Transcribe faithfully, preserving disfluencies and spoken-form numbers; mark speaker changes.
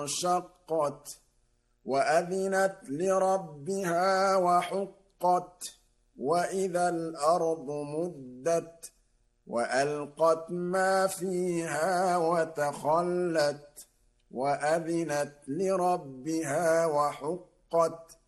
Speaker 1: انشقت وأذنت لربها وحقت وإذا الأرض مدت وألقت ما فيها وتخلت وأذنت لربها وحقت